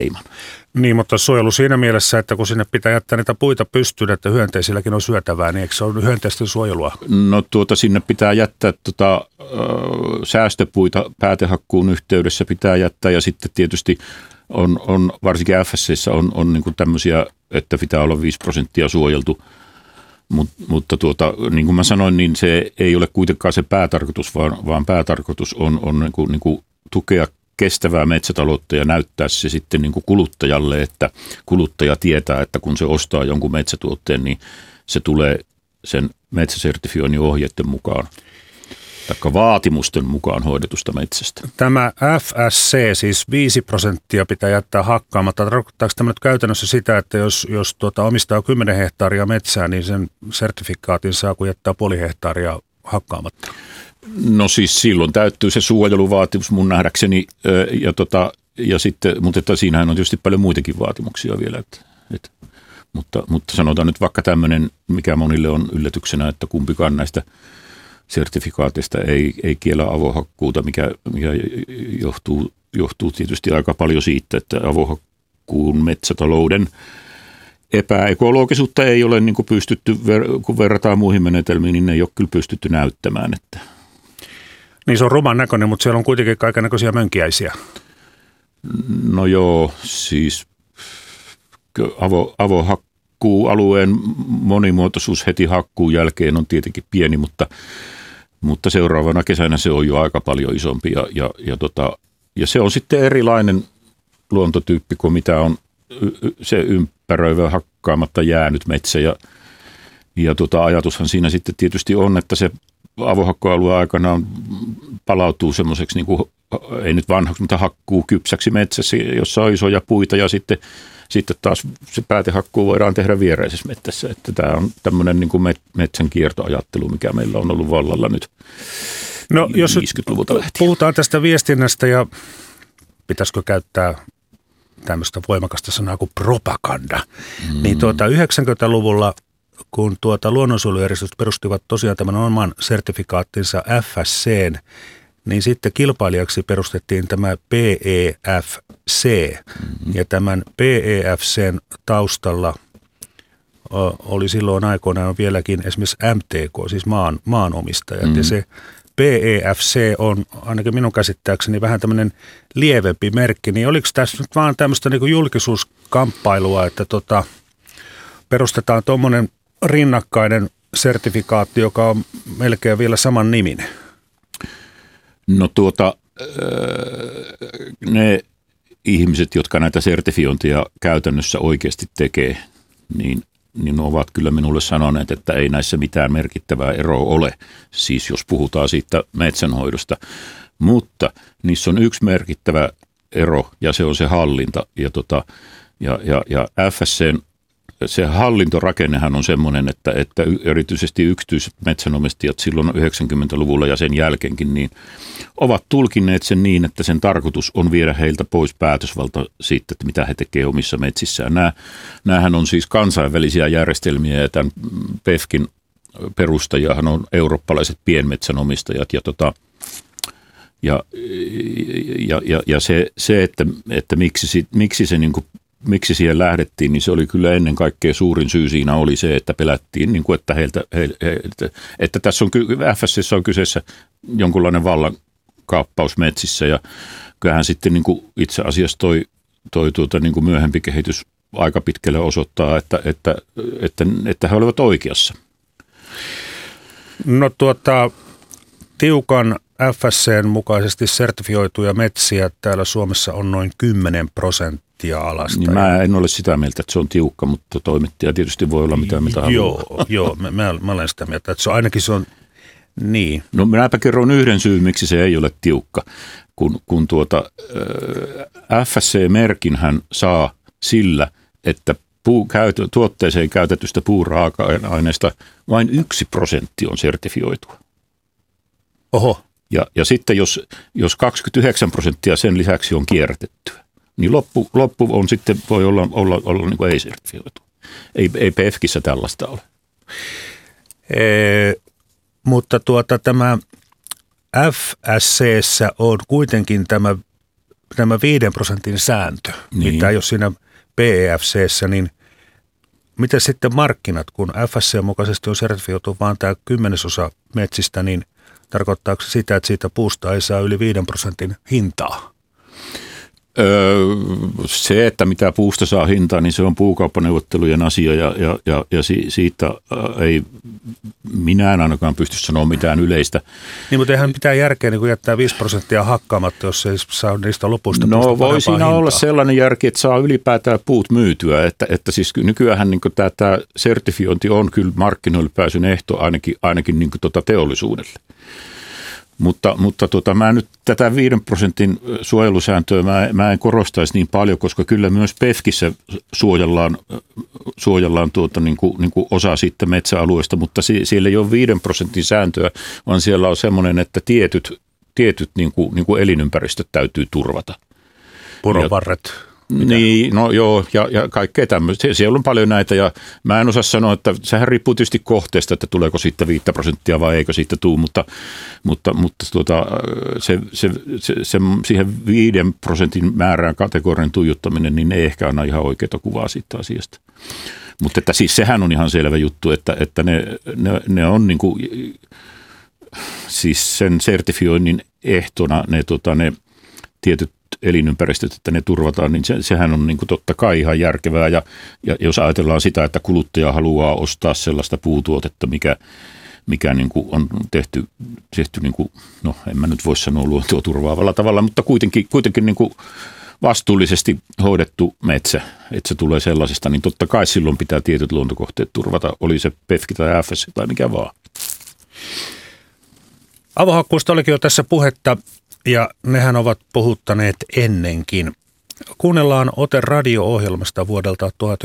leiman. Niin, mutta suojelu siinä mielessä, että kun sinne pitää jättää niitä puita pystyyn, että hyönteisilläkin on syötävää, niin eikö se ole hyönteisten suojelua? No sinne pitää jättää säästöpuita päätehakkuun yhteydessä pitää jättää ja sitten tietysti on varsinkin FSC:ssä on niin kuin tämmöisiä, että pitää olla 5% suojeltu, mutta niin kuin mä sanoin, niin se ei ole kuitenkaan se päätarkoitus, vaan päätarkoitus on niin kuin tukea kestävää metsätaloutta ja näyttää se sitten niin kuin kuluttajalle, että kuluttaja tietää, että kun se ostaa jonkun metsätuotteen, niin se tulee sen metsäsertifioinnin ohjeiden mukaan, taikka vaatimusten mukaan hoidetusta metsästä. Tämä FSC, siis 5% pitää jättää hakkaamatta. Tarkoittaako tämä nyt käytännössä sitä, että jos omistaa 10 hehtaaria metsää, niin sen sertifikaatin saa, kun jättää puoli hehtaaria hakkaamatta? No siis silloin täyttyy se suojeluvaatimus mun nähdäkseni, ja sitten, mutta siinähän on tietysti paljon muitakin vaatimuksia vielä. Mutta sanotaan nyt vaikka tämmöinen, mikä monille on yllätyksenä, että kumpikaan näistä sertifikaateista ei kiellä avohakkuuta, mikä johtuu tietysti aika paljon siitä, että avohakkuun metsätalouden epäekologisuutta ei ole niin kuin pystytty, kun verrataan muihin menetelmiin, niin ne ei ole kyllä pystytty näyttämään. Että. Niin se on ruman näköinen, mutta siellä on kuitenkin kaikennäköisiä mönkiäisiä. No joo, siis avohakkuualueen monimuotoisuus heti hakkuun jälkeen on tietenkin pieni, mutta seuraavana kesänä se on jo aika paljon isompi ja se on sitten erilainen luontotyyppi kuin mitä on se ympäröivä hakkaamatta jäänyt metsä ja ajatushan siinä sitten tietysti on, että se avohakkuualueen aikana palautuu semmoiseksi, niin kuin, ei nyt vanhaksi, mutta hakkuu kypsäksi metsässä, jossa on isoja puita ja sitten taas se päätehakkuu voidaan tehdä viereisessä metsässä. Että tämä on tämmöinen niin kuin metsän kiertoajattelu, mikä meillä on ollut vallalla nyt 50-luvulta lähtien. Puhutaan tästä viestinnästä ja pitäisikö käyttää tämmöistä voimakasta sanaa kuin propaganda. Niin 90-luvulla, kun luonnonsuojelujärjestöt perustivat tosiaan tämän oman sertifikaattinsa FSC:n, niin sitten kilpailijaksi perustettiin tämä PEFC. Ja tämän PEFC:n taustalla oli silloin aikoinaan vieläkin esimerkiksi MTK, siis maanomistajat. Ja se PEFC on ainakin minun käsittääkseni vähän tämmöinen lievempi merkki. Niin oliko tässä nyt vaan tämmöistä niin kuin julkisuuskamppailua, että perustetaan tuommoinen rinnakkainen sertifikaatti, joka on melkein vielä saman niminen? No ne ihmiset, jotka näitä sertifiointia käytännössä oikeasti tekee, niin ovat kyllä minulle sanoneet, että ei näissä mitään merkittävää eroa ole, siis jos puhutaan siitä metsänhoidosta. Mutta niissä on yksi merkittävä ero ja se on se hallinta. Ja FSC:n se hallintorakennehan on semmoinen, että erityisesti yksityiset metsänomistajat silloin 90-luvulla ja sen jälkeenkin niin ovat tulkinneet sen niin, että sen tarkoitus on viedä heiltä pois päätösvalta siitä, että mitä he tekevät omissa metsissään. Nämähän on siis kansainvälisiä järjestelmiä ja tämän PEFCin perustajahan on eurooppalaiset pienmetsänomistajat ja se että miksi siihen lähdettiin, niin se oli kyllä ennen kaikkea suurin syy siinä oli se, että pelättiin, niin kuin, että tässä on FSC:ssä on kyseessä jonkunlainen vallankaappaus metsissä ja kyllähän sitten niin kuin itse asiassa toi niin kuin myöhempi kehitys aika pitkälle osoittaa, että he olivat oikeassa. No tiukan FSC:n mukaisesti sertifioituja metsiä täällä Suomessa on noin 10% alasta. Niin mä en ole sitä mieltä, että se on tiukka, mutta toimittaja tietysti voi olla mitä haluaa. Joo, mä olen sitä mieltä, että ainakin se on niin. No minäpä kerron yhden syyn, miksi se ei ole tiukka, kun FSC-merkinhän saa sillä, että tuotteeseen käytetystä puuraaka-aineesta vain 1% on sertifioitua. Oho. Ja sitten jos 29% sen lisäksi on kierrätettyä, niin loppu on sitten, voi olla niin kuin ei-sertifioitu. Ei PEFCissä tällaista ole. Mutta tämä FSC:ssä on kuitenkin tämä tämä 5% sääntö, mitä ei ole siinä PEFC:ssä, niin miten sitten markkinat, kun FSC mukaisesti on sertifioitu vaan tämä 10% metsistä, niin tarkoittaako se sitä, että siitä puusta ei saa yli 5% hintaa? Se, että mitä puusta saa hintaa, niin se on puukauppaneuvottelujen asia ja siitä ei minä en ainakaan pysty sanoa mitään yleistä. Niin, mutta eihän pitää järkeä niin jättää 5% hakkaamatta, jos ei saa niistä lopuista puusta parempaa voi siinä hintaa. olla sellainen järki, että saa ylipäätään puut myytyä, että siis nykyäänhän niin tämä sertifiointi on kyllä markkinoille pääsyn ehto ainakin niin teollisuudelle. Mutta mä nyt tätä 5% suojelusääntöä mä en korostaisi niin paljon, koska kyllä myös PEFKissä suojellaan niin kuin osa sitten metsäalueesta, mutta siellä ei ole 5% sääntöä, vaan siellä on semmoinen, että tietyt niin kuin elinympäristöt täytyy turvata. Puronvarret. Niin, no joo, ja kaikkea tämmöistä. Siellä on paljon näitä, ja mä en osaa sanoa, että sehän riippuu tietysti kohteesta, että tuleeko siitä 5% vai eikö siitä tule, mutta se siihen 5% määrään kategorian tuijottaminen, niin ei ehkä anna ihan oikeaa kuvaa siitä asiasta. Mutta että siis sehän on ihan selvä juttu, että ne on niin kuin, siis sen sertifioinnin ehtona ne tietyt elinympäristöt, että ne turvataan, niin sehän on niin kuin totta kai ihan järkevää. Ja jos ajatellaan sitä, että kuluttaja haluaa ostaa sellaista puutuotetta, mikä niin kuin on tehty niin kuin, no en mä nyt voi sanoa luontoa turvaavalla tavalla, mutta kuitenkin niin kuin vastuullisesti hoidettu metsä, että se tulee sellaisesta, niin totta kai silloin pitää tietyt luontokohteet turvata, oli se PEFC tai FS tai mikä vaan. Avohakkuista olikin jo tässä puhetta. Ja nehän ovat puhuttaneet ennenkin. Kuunnellaan ote radio-ohjelmasta vuodelta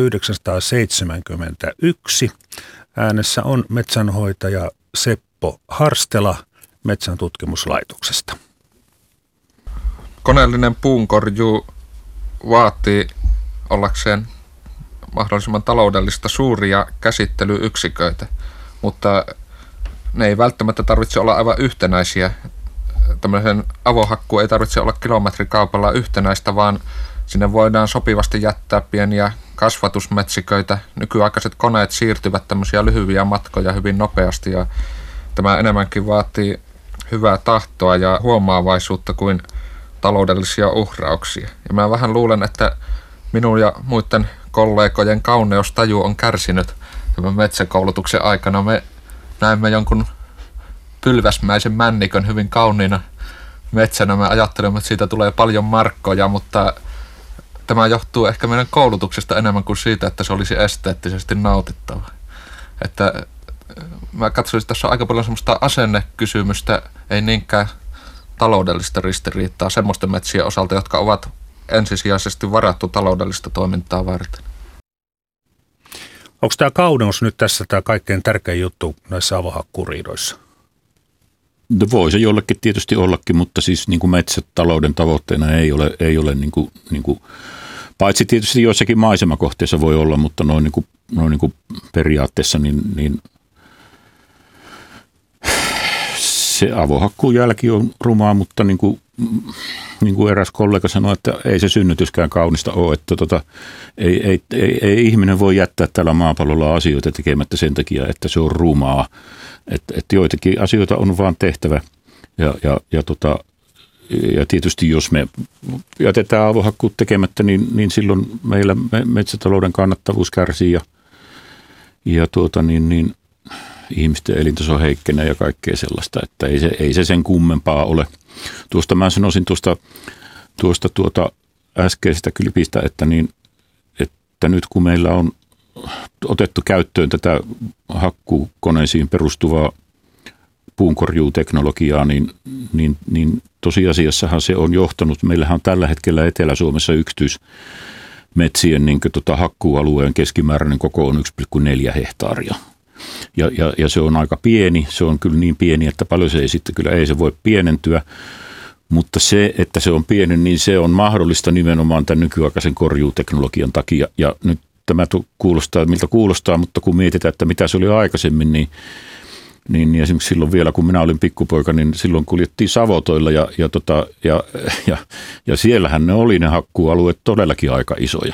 1971. Äänessä on metsänhoitaja Seppo Harstela Metsän tutkimuslaitoksesta. Koneellinen puunkorjuu vaatii ollakseen mahdollisimman taloudellista suuria käsittelyyksiköitä, mutta ne ei välttämättä tarvitse olla aivan yhtenäisiä. Tämmöisen avohakkuun ei tarvitse olla kilometrikaupalla yhtenäistä, vaan sinne voidaan sopivasti jättää pieniä kasvatusmetsiköitä. Nykyaikaiset koneet siirtyvät tämmöisiä lyhyviä matkoja hyvin nopeasti ja tämä enemmänkin vaatii hyvää tahtoa ja huomaavaisuutta kuin taloudellisia uhrauksia. Ja mä vähän luulen, että minun ja muiden kollegojen kauneustaju on kärsinyt tämän metsäkoulutuksen aikana. Me näemme jonkun pylväsmäisen männikön hyvin kauniina metsänä. Me ajattelemme, että siitä tulee paljon markkoja, mutta tämä johtuu ehkä meidän koulutuksesta enemmän kuin siitä, että se olisi esteettisesti nautittava. Että mä katsoisin, että tässä on aika paljon semmoista asennekysymystä, ei niinkään taloudellista ristiriitaa semmoisten metsien osalta, jotka ovat ensisijaisesti varattu taloudellista toimintaa varten. Onko tämä kauneus nyt tässä tämä kaikkein tärkein juttu näissä avohakkuriidoissa? No voi se jollekin tietysti ollakin, mutta siis niin kuin metsätalouden tavoitteena ei ole niin kuin, paitsi tietysti joissakin maisemakohteissa voi olla, mutta noin niin kuin periaatteessa niin se avohakkuun jälki on rumaa, mutta niin kuin eräs kollega sanoi, että ei se synnytyskään kaunista ole, että ei ihminen voi jättää tällä maapallolla asioita tekemättä sen takia, että se on rumaa. Että joitakin asioita on vaan tehtävä ja tietysti jos me jätetään avohakkuut tekemättä, niin silloin meillä metsätalouden kannattavuus kärsii ja ihmisten elintaso heikkenee ja kaikkea sellaista, että ei se sen kummempaa ole. Tuosta mä sanoisin tuosta äskeisestä klipistä, että nyt kun meillä on otettu käyttöön tätä hakkuukoneisiin perustuvaa puunkorjuuteknologiaa, niin tosiasiassahan se on johtanut. Meillähän on tällä hetkellä Etelä-Suomessa yksityismetsien hakkuualueen keskimääräinen koko on 1,4 hehtaaria. Ja se on aika pieni, se on kyllä niin pieni, että paljon se ei sitten kyllä ei se voi pienentyä, mutta se, että se on pieni, niin se on mahdollista nimenomaan tämän nykyaikaisen korjuuteknologian takia. Ja nyt tämä kuulostaa, miltä kuulostaa, mutta kun mietitään, että mitä se oli aikaisemmin, niin esimerkiksi silloin vielä, kun minä olin pikkupoika, niin silloin kuljettiin savotoilla ja siellähän ne oli ne hakkuualueet todellakin aika isoja.